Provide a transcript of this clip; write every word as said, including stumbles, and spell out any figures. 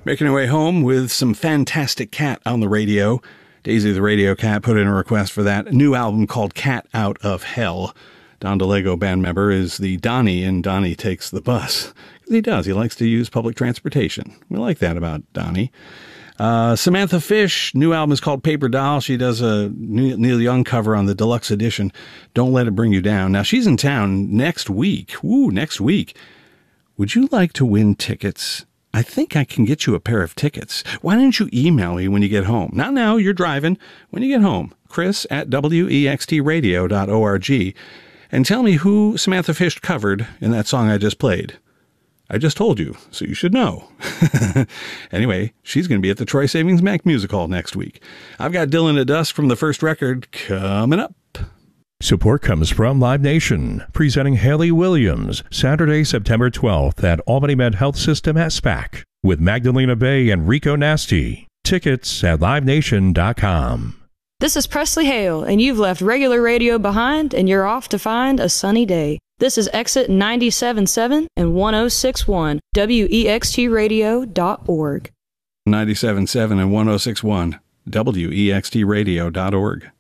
Making our way home with some Fantastic Cat on the radio. Daisy the Radio Cat put in a request for that new album called Cat Out of Hell. Don DeLego, band member, is the Donnie in Donnie Takes the Bus. He does. He likes to use public transportation. We like that about Donnie. Uh, Samantha Fish, new album is called Paper Doll. She does a Neil Young cover on the deluxe edition, Don't Let It Bring You Down. Now, she's in town next week. Woo, next week. Would you like to win tickets? I think I can get you a pair of tickets. Why don't you email me when you get home? Not now, you're driving. When you get home, Chris at W E X T radio dot org. And tell me who Samantha Fish covered in that song I just played. I just told you, so you should know. Anyway, she's going to be at the Troy Savings Bank Music Hall next week. I've got Dylan at Dusk from the first record coming up. Support comes from Live Nation, presenting Haley Williams, Saturday, September twelfth at Albany Med Health System at SPAC, with Magdalena Bay and Rico Nasty. Tickets at live nation dot com. This is Presley Hale, and you've left regular radio behind, and you're off to find a sunny day. This is Exit ninety-seven point seven and ten sixty-one, W E X T radio dot org. ninety-seven point seven and ten sixty-one, W E X T radio dot org.